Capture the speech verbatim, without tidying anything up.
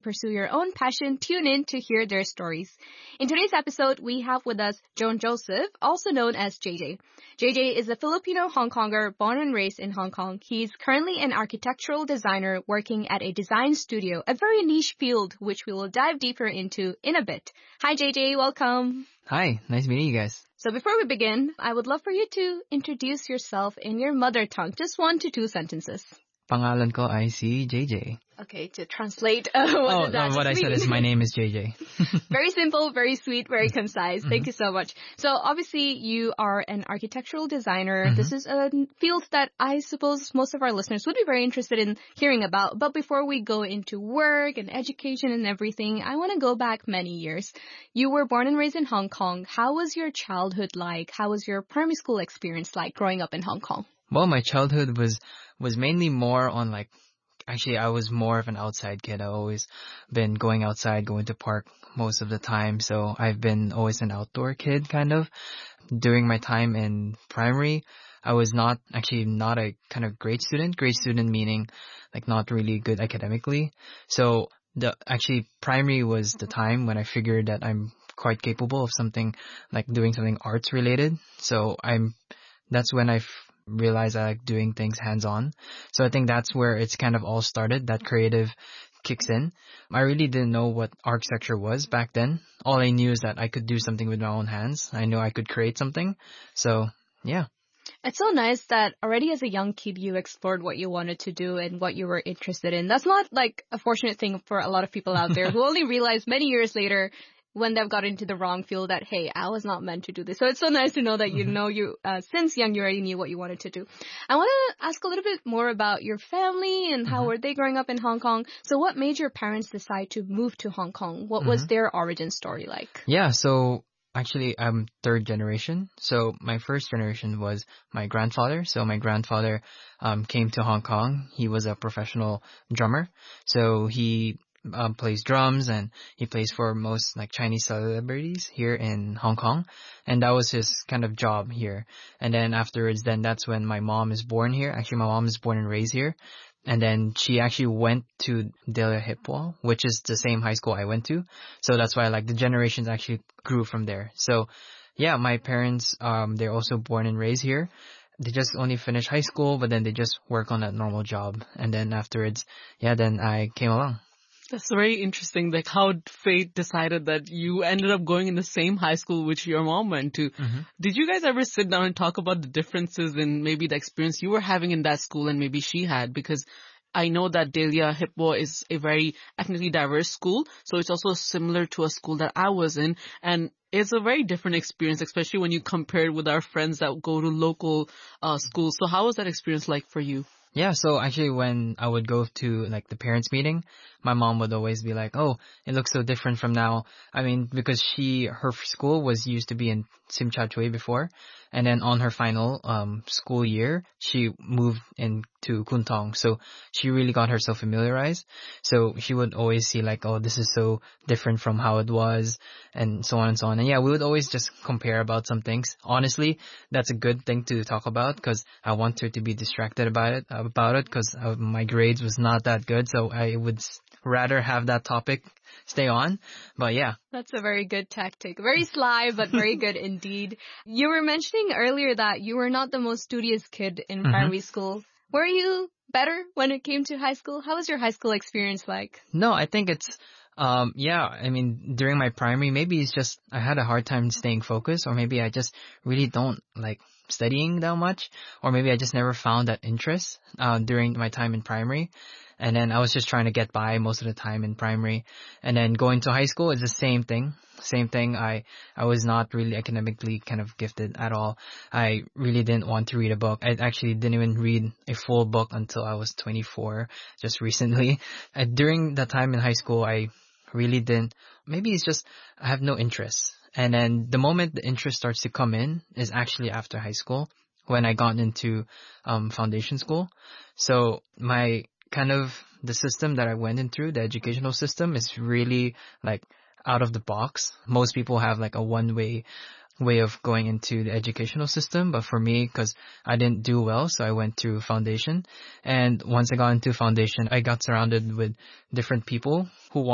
pursue your own passion, tune in to hear their stories. In today's episode, we have with us Joan Joseph, also known as J J. J J is a Filipino Hong Konger born and raised in Hong Kong. He's currently an architectural designer working at a design studio, a very niche field which we will dive deeper into in a bit. Hi J J, welcome. Hi, nice meeting you guys. So before we begin, I would love for you to introduce yourself in your mother tongue, just one to two sentences. Pangalan ko ay si J J. Okay, to translate, uh, what oh, does that no, what I mean? said is my name is J J. Very simple, very sweet, very concise. Mm-hmm. Thank you so much. So obviously you are an architectural designer. Mm-hmm. This is a field that I suppose most of our listeners would be very interested in hearing about. But before we go into work and education and everything, I want to go back many years. You were born and raised in Hong Kong. How was your childhood like? How was your primary school experience like growing up in Hong Kong? Well, my childhood was was mainly more on like, actually I was more of an outside kid. I always been going outside, going to park most of the time. So I've been always an outdoor kid kind of. During my time in primary, I was not actually not a kind of great student. Great student meaning like not really good academically. So the actually primary was the time when I figured that I'm quite capable of something like doing something arts related. So I'm that's when I realize I like doing things hands-on. So I think that's where it's kind of all started. That creative kicks in. I really didn't know what architecture was back then. All I knew is that I could do something with my own hands. I knew I could create something. So, yeah. It's so nice that already as a young kid, you explored what you wanted to do and what you were interested in. That's not like a fortunate thing for a lot of people out there who only realize many years later when they've got into the wrong field that, hey, I was not meant to do this. So it's so nice to know that you know you, uh, since young, you already knew what you wanted to do. I want to ask a little bit more about your family and how mm-hmm. were they growing up in Hong Kong. So what made your parents decide to move to Hong Kong? What mm-hmm. was their origin story like? Yeah, so actually I'm third generation. So my first generation was my grandfather. So my grandfather um, came to Hong Kong. He was a professional drummer. So he Um, plays drums and he plays for most like Chinese celebrities here in Hong Kong, and that was his kind of job here. And then afterwards, then that's when my mom is born here. Actually, my mom is born and raised here, and then she actually went to Delia Hip Hwa, which is the same high school I went to. So that's why like the generations actually grew from there. So yeah, my parents um they're also born and raised here. They just only finished high school, but then they just work on a normal job, and then afterwards, yeah, then I came along. That's very interesting, like how fate decided that you ended up going in the same high school which your mom went to. Mm-hmm. Did you guys ever sit down and talk about the differences in maybe the experience you were having in that school and maybe she had? Because I know that Delia Hip Hwa is a very ethnically diverse school, so it's also similar to a school that I was in, and it's a very different experience, especially when you compare it with our friends that go to local uh, schools. So how was that experience like for you? Yeah, so actually when I would go to like the parents meeting, my mom would always be like, oh, it looks so different from now. I mean, because she, her school was used to be in Tsim Sha Tsui before. And then on her final um school year, she moved into Kwun Tong. So she really got herself familiarized. So she would always see like, oh, this is so different from how it was, and so on and so on. And yeah, we would always just compare about some things. Honestly, that's a good thing to talk about because I want her to be distracted about it, about it because uh, my grades was not that good. So I would rather have that topic stay on. But yeah. That's a very good tactic. Very sly, but very good indeed. You were mentioning earlier that you were not the most studious kid in mm-hmm. primary school. Were you better when it came to high school? How was your high school experience like? No, I think it's, um, yeah, I mean, during my primary, maybe it's just I had a hard time staying focused, or maybe I just really don't like studying that much, or maybe I just never found that interest uh, during my time in primary. And then I was just trying to get by most of the time in primary. And then going to high school is the same thing. Same thing. I, I was not really academically kind of gifted at all. I really didn't want to read a book. I actually didn't even read a full book until I was twenty-four, just recently. Uh, during that time in high school, I really didn't, maybe it's just I have no interest. And then the moment the interest starts to come in is actually after high school when I got into um, foundation school. So my kind of the system that I went in through, the educational system, is really like out of the box. Most people have like a one way way of going into the educational system, but for me, because I didn't do well, so I went to foundation. And once I got into foundation, I got surrounded with different people who